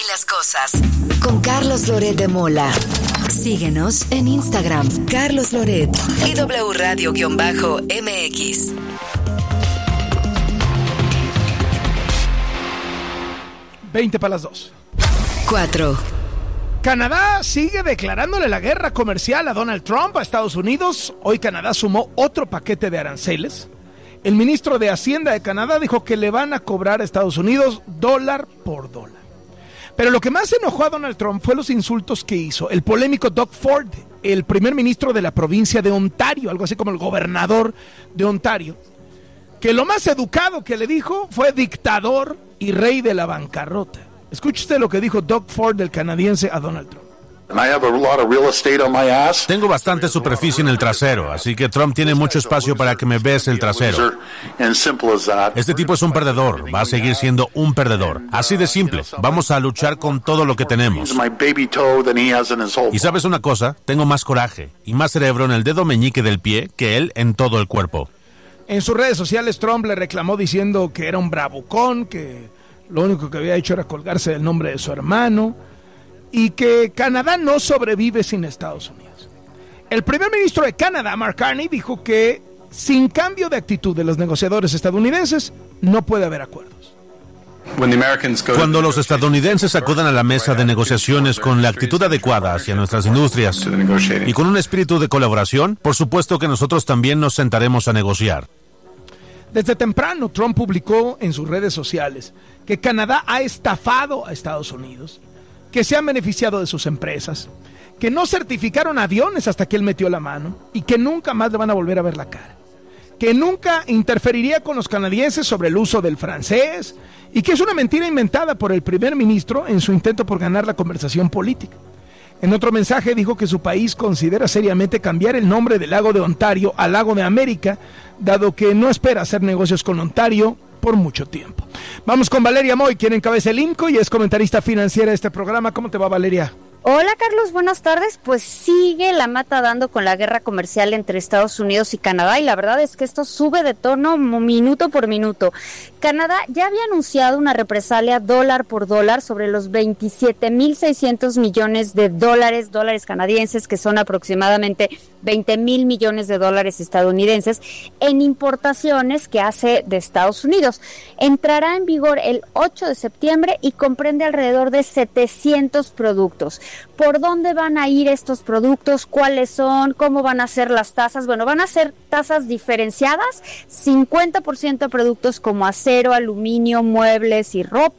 las cosas. Con Carlos Loret de Mola. Síguenos en Instagram, Carlos Loret y W Radio-MX. Veinte para las 2. 4. Canadá sigue declarándole la guerra comercial a Donald Trump, a Estados Unidos. Hoy Canadá sumó otro paquete de aranceles. El ministro de Hacienda de Canadá dijo que le van a cobrar a Estados Unidos dólar por dólar. Pero lo que más enojó a Donald Trump fue los insultos que hizo el polémico Doug Ford, el primer ministro de la provincia de Ontario, algo así como el gobernador de Ontario, que lo más educado que le dijo fue dictador y rey de la bancarrota. Escuche usted lo que dijo Doug Ford, el canadiense, a Donald Trump. Tengo bastante superficie en el trasero, así que Trump tiene mucho espacio para que me bese el trasero. Este tipo es un perdedor, va a seguir siendo un perdedor. Así de simple, vamos a luchar con todo lo que tenemos. Y ¿sabes una cosa? Tengo más coraje y más cerebro en el dedo meñique del pie que él en todo el cuerpo. En sus redes sociales Trump le reclamó diciendo que era un bravucón, que lo único que había hecho era colgarse del nombre de su hermano, y que Canadá no sobrevive sin Estados Unidos. El primer ministro de Canadá, Mark Carney, dijo que sin cambio de actitud de los negociadores estadounidenses no puede haber acuerdos. Cuando los estadounidenses acudan a la mesa de negociaciones con la actitud adecuada hacia nuestras industrias y con un espíritu de colaboración, por supuesto que nosotros también nos sentaremos a negociar. Desde temprano, Trump publicó en sus redes sociales que Canadá ha estafado a Estados Unidos, que se han beneficiado de sus empresas, que no certificaron aviones hasta que él metió la mano y que nunca más le van a volver a ver la cara, que nunca interferiría con los canadienses sobre el uso del francés y que es una mentira inventada por el primer ministro en su intento por ganar la conversación política. En otro mensaje dijo que su país considera seriamente cambiar el nombre del lago de Ontario al lago de América, dado que no espera hacer negocios con Ontario por mucho tiempo. Vamos con Valeria Moy, quien encabeza el IMCO y es comentarista financiera de este programa. ¿Cómo te va, Valeria? Hola, Carlos, buenas tardes. Pues sigue la mata dando con la guerra comercial entre Estados Unidos y Canadá, y la verdad es que esto sube de tono minuto por minuto. Canadá ya había anunciado una represalia dólar por dólar sobre los 27.600 millones de dólares canadienses, que son aproximadamente 20,000 millones de dólares estadounidenses, en importaciones que hace de Estados Unidos. Entrará en vigor el 8 de septiembre y comprende alrededor de 700 productos. ¿Por dónde van a ir estos productos? ¿Cuáles son? ¿Cómo van a ser las tasas? Bueno, van a ser tasas diferenciadas, 50% productos como acero, aluminio, muebles y ropa,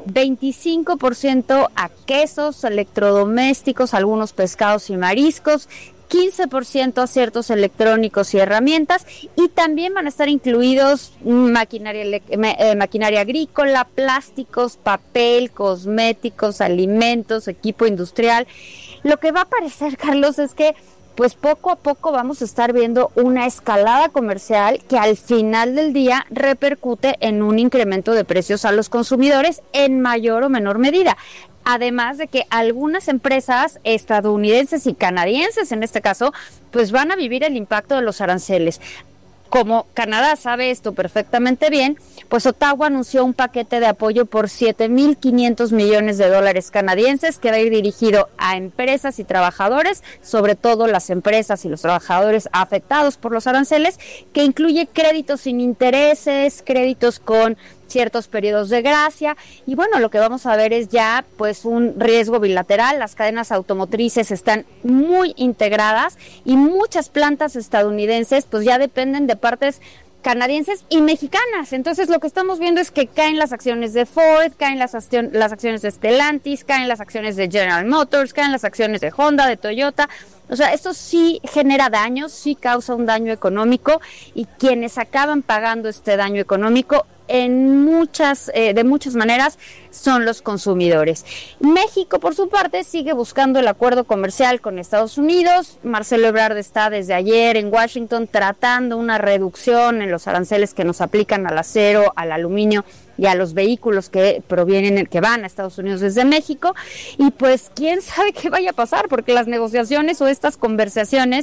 25% a quesos, electrodomésticos, algunos pescados y mariscos, 15% a ciertos electrónicos y herramientas, y también van a estar incluidos maquinaria agrícola, plásticos, papel, cosméticos, alimentos, equipo industrial. Lo que va a parecer, Carlos, es que pues poco a poco vamos a estar viendo una escalada comercial que al final del día repercute en un incremento de precios a los consumidores en mayor o menor medida. Además de que algunas empresas estadounidenses y canadienses, en este caso, pues van a vivir el impacto de los aranceles. Como Canadá sabe esto perfectamente bien, pues Ottawa anunció un paquete de apoyo por 7.500 millones de dólares canadienses que va a ir dirigido a empresas y trabajadores, sobre todo las empresas y los trabajadores afectados por los aranceles, que incluye créditos sin intereses, créditos con ciertos periodos de gracia, y bueno, lo que vamos a ver es ya pues un riesgo bilateral. Las cadenas automotrices están muy integradas y muchas plantas estadounidenses pues ya dependen de partes canadienses y mexicanas. Entonces lo que estamos viendo es que caen las acciones de Ford, caen las acciones de Stellantis, caen las acciones de General Motors, caen las acciones de Honda, de Toyota. O sea, esto sí genera daños, sí causa un daño económico, y quienes acaban pagando este daño económico de muchas maneras son los consumidores. México, por su parte, sigue buscando el acuerdo comercial con Estados Unidos. Marcelo Ebrard está desde ayer en Washington tratando una reducción en los aranceles que nos aplican al acero, al aluminio y a los vehículos que van a Estados Unidos desde México, y pues quién sabe qué vaya a pasar, porque las negociaciones o estas conversaciones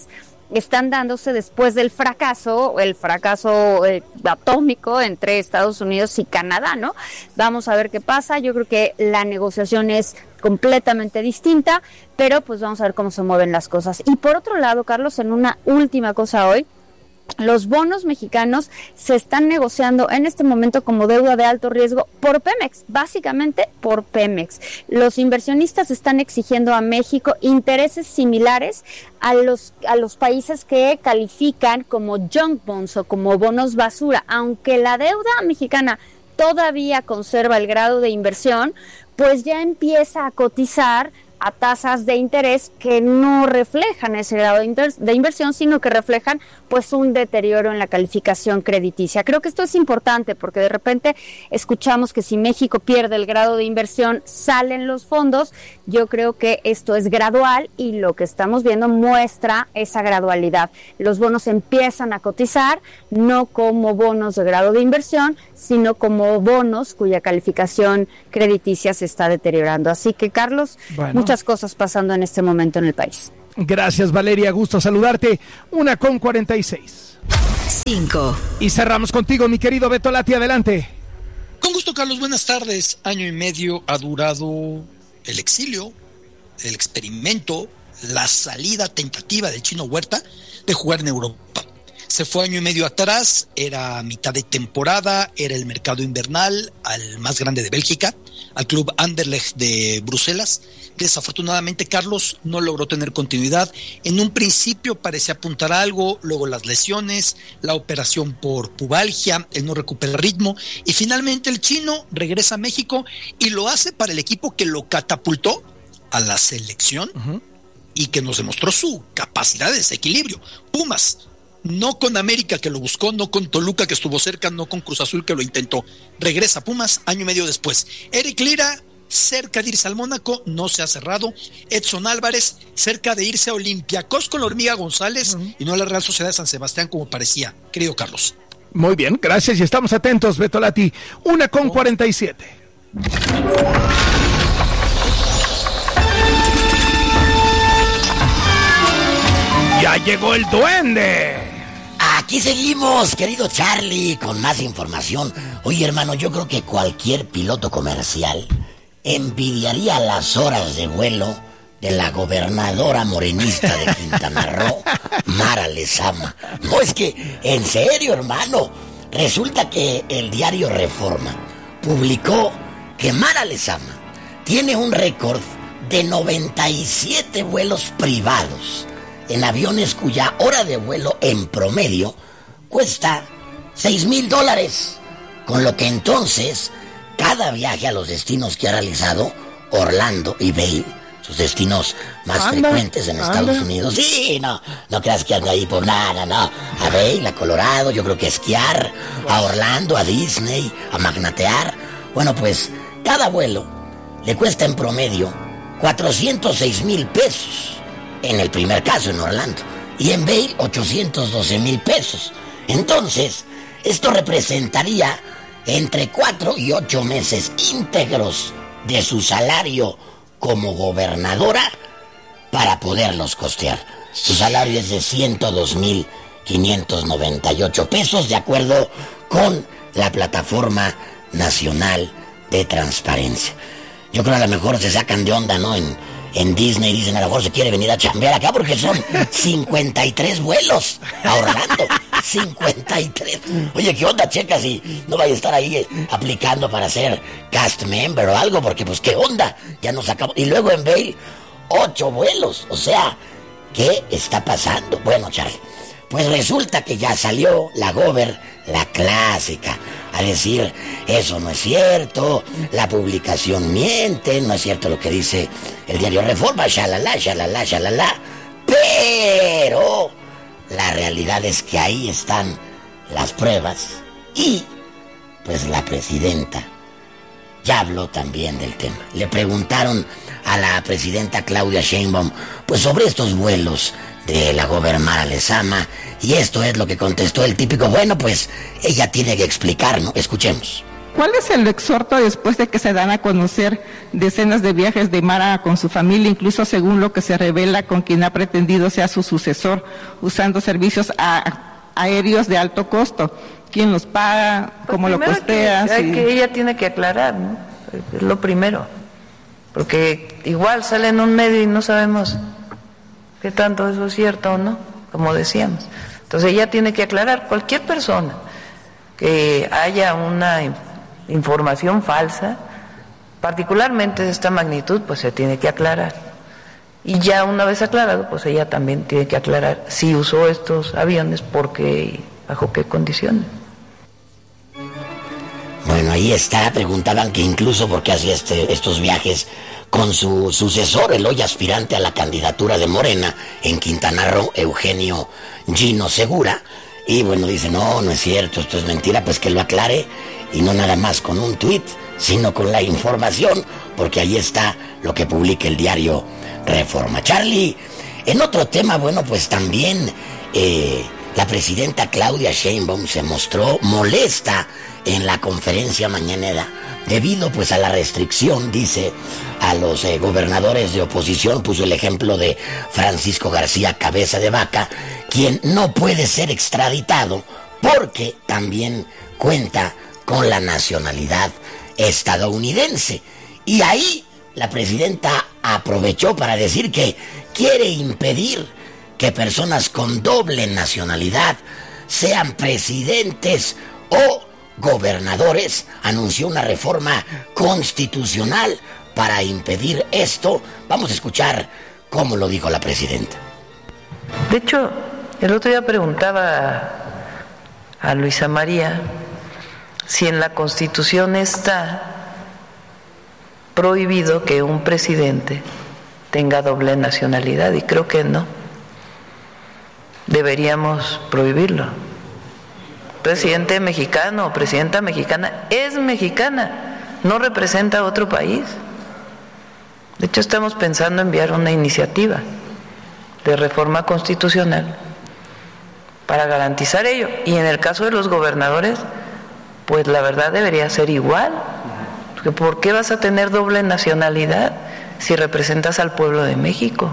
están dándose después del fracaso, el fracaso atómico entre Estados Unidos y Canadá, ¿no? Vamos a ver qué pasa. Yo creo que la negociación es completamente distinta, pero pues vamos a ver cómo se mueven las cosas. Y por otro lado, Carlos, en una última cosa hoy, los bonos mexicanos se están negociando en este momento como deuda de alto riesgo por Pemex, básicamente por Pemex. Los inversionistas están exigiendo a México intereses similares a los países que califican como junk bonds o como bonos basura. Aunque la deuda mexicana todavía conserva el grado de inversión, pues ya empieza a cotizar a tasas de interés que no reflejan ese grado de inversión, sino que reflejan pues un deterioro en la calificación crediticia. Creo que esto es importante porque de repente escuchamos que si México pierde el grado de inversión salen los fondos. Yo creo que esto es gradual y lo que estamos viendo muestra esa gradualidad. Los bonos empiezan a cotizar no como bonos de grado de inversión, sino como bonos cuya calificación crediticia se está deteriorando. Así que, Carlos, muchas cosas pasando en este momento en el país. Gracias, Valeria, gusto saludarte. 1:46. 5. Y cerramos contigo, mi querido Beto Lati, adelante. Con gusto, Carlos, buenas tardes. 1 año y medio ha durado el exilio, el experimento, la salida tentativa del Chino Huerta de jugar en Europa. Se fue 1 año y medio atrás, era mitad de temporada, era el mercado invernal al más grande de Bélgica, al club Anderlecht de Bruselas. Desafortunadamente, Carlos no logró tener continuidad. En un principio parecía apuntar a algo, luego las lesiones, la operación por pubalgia, él no recupera el ritmo y finalmente el chino regresa a México y lo hace para el equipo que lo catapultó a la selección y que nos demostró su capacidad de desequilibrio. Pumas. No con América, que lo buscó, no con Toluca, que estuvo cerca, no con Cruz Azul, que lo intentó. Regresa a Pumas 1 año y medio después. Eric Lira, cerca de irse al Mónaco, no se ha cerrado. Edson Álvarez, cerca de irse a Olympiacos con la Hormiga González y no a la Real Sociedad de San Sebastián como parecía, querido Carlos. Muy bien, gracias y estamos atentos, Beto Lati. 1:47. Ya llegó el duende. Aquí seguimos, querido Charlie, con más información. Oye, hermano, yo creo que cualquier piloto comercial envidiaría las horas de vuelo de la gobernadora morenista de Quintana Roo, Mara Lezama. No, es que, en serio, hermano, resulta que el diario Reforma publicó que Mara Lezama tiene un récord de 97 vuelos privados en aviones cuya hora de vuelo en promedio cuesta $6,000, con lo que entonces cada viaje a los destinos que ha realizado, Orlando y Vail, sus destinos más frecuentes en Estados Unidos. Sí, no creas que anda ahí por nada, no. A Vail, a Colorado, yo creo que a esquiar, a Orlando, a Disney, a magnatear. Bueno, pues cada vuelo le cuesta en promedio $406,000 en el primer caso en Orlando, y en Vail $812,000. Entonces, esto representaría entre 4 y 8 meses íntegros de su salario como gobernadora para poderlos costear. Su salario es de $102,598, de acuerdo con la Plataforma Nacional de Transparencia. Yo creo que a lo mejor se sacan de onda, ¿no? En Disney dicen, a lo mejor se quiere venir a chambear acá porque son 53 vuelos a Orlando. 53. Oye, ¿qué onda, checa? Si no vaya a estar ahí aplicando para ser cast member o algo, porque pues, ¿qué onda? Ya nos acabó. Y luego en Vail, 8 vuelos. O sea, ¿qué está pasando? Bueno, Charlie, pues resulta que ya salió la gober, la clásica, a decir, eso no es cierto, la publicación miente, no es cierto lo que dice el diario Reforma, shalala, shalala, shalala. Pero la realidad es que ahí están las pruebas y pues la presidenta ya habló también del tema. Le preguntaron a la presidenta Claudia Sheinbaum pues sobre estos vuelos de la gobernadora Mara Lezama, y esto es lo que contestó el típico, bueno, pues ella tiene que explicar, ¿no? Escuchemos. ¿Cuál es el exhorto después de que se dan a conocer decenas de viajes de Mara con su familia, incluso según lo que se revela con quien ha pretendido sea su sucesor, usando servicios aéreos de alto costo? ¿Quién los paga? ¿Cómo lo costea? Que ella tiene que aclarar, ¿no? Es lo primero. Porque igual sale en un medio y no sabemos qué tanto eso es cierto o no, como decíamos. Entonces ella tiene que aclarar. Cualquier persona que haya una información falsa, particularmente de esta magnitud, pues se tiene que aclarar. Y ya una vez aclarado, pues ella también tiene que aclarar si usó estos aviones, por qué y bajo qué condiciones. Bueno, ahí está, preguntaban que incluso por qué hacía estos viajes con su sucesor, el hoy aspirante a la candidatura de Morena en Quintana Roo, Eugenio Gino Segura. Y bueno, dice, no es cierto, esto es mentira, pues que lo aclare, y no nada más con un tuit, sino con la información, porque ahí está lo que publica el diario Reforma. Charlie, en otro tema, bueno, pues también la presidenta Claudia Sheinbaum se mostró molesta en la conferencia mañanera debido pues a la restricción, dice, a los gobernadores de oposición. Puso el ejemplo de Francisco García Cabeza de Vaca, quien no puede ser extraditado porque también cuenta con la nacionalidad estadounidense. Y ahí la presidenta aprovechó para decir que quiere impedir que personas con doble nacionalidad sean presidentes o gobernadores. Anunció una reforma constitucional para impedir esto. Vamos a escuchar cómo lo dijo la presidenta. De hecho, el otro día preguntaba a Luisa María si en la Constitución está prohibido que un presidente tenga doble nacionalidad, y creo que no. Deberíamos prohibirlo. Presidente mexicano o presidenta mexicana es mexicana, no representa a otro país. De hecho, estamos pensando enviar una iniciativa de reforma constitucional para garantizar ello. Y en el caso de los gobernadores, pues la verdad debería ser igual. Porque ¿por qué vas a tener doble nacionalidad si representas al pueblo de México?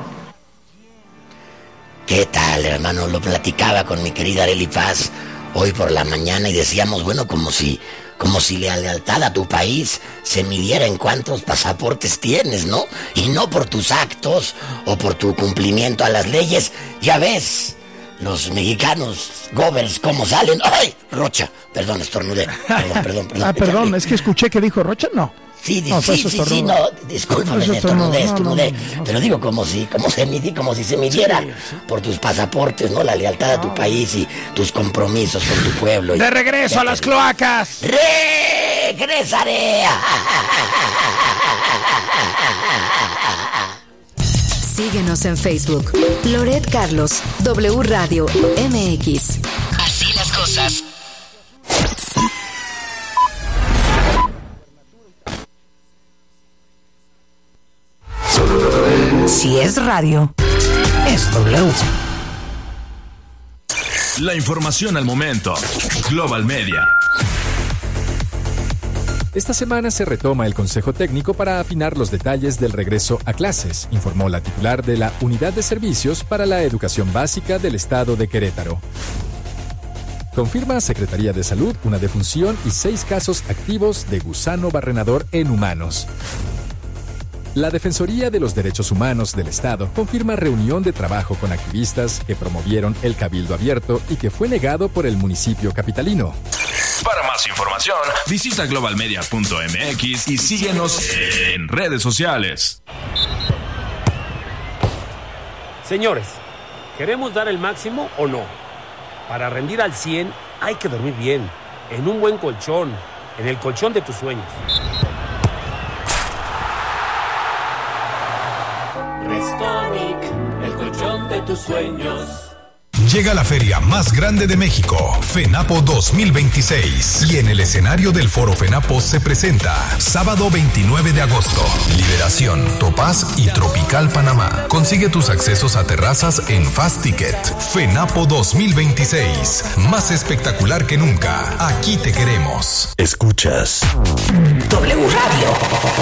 ¿Qué tal, hermano? Lo platicaba con mi querida Arely Paz hoy por la mañana y decíamos, bueno, como si la lealtad a tu país se midiera en cuántos pasaportes tienes, ¿no? Y no por tus actos o por tu cumplimiento a las leyes. Ya ves, los mexicanos, govers, cómo salen. ¡Ay! Rocha, perdón, estornudé. Perdón. Perdón, es que escuché que dijo Rocha, no. Sí, discúlpame, estornudé. Pero digo, como si se midiera por tus pasaportes, ¿no? La lealtad a tu país y tus compromisos con tu pueblo. ¡De regreso a las cloacas! ¡Regresaré! Síguenos en Facebook. Loret Carlos, W Radio MX. Así las cosas. Si es radio, es W. La información al momento. Global Media. Esta semana se retoma el Consejo Técnico para afinar los detalles del regreso a clases, informó la titular de la Unidad de Servicios para la Educación Básica del Estado de Querétaro. Confirma Secretaría de Salud una defunción y 6 casos activos de gusano barrenador en humanos. La Defensoría de los Derechos Humanos del Estado confirma reunión de trabajo con activistas que promovieron el Cabildo Abierto y que fue negado por el municipio capitalino. Para más información, visita globalmedia.mx y síguenos en redes sociales. Señores, ¿queremos dar el máximo o no? Para rendir al 100 hay que dormir bien, en un buen colchón, en el colchón de tus sueños. Restonic, el colchón de tus sueños. Llega la feria más grande de México, FENAPO 2026. Y en el escenario del Foro FENAPO se presenta sábado 29 de agosto. Liberación, Topaz y Tropical Panamá. Consigue tus accesos a terrazas en Fast Ticket. FENAPO 2026. Más espectacular que nunca. Aquí te queremos. Escuchas W Radio.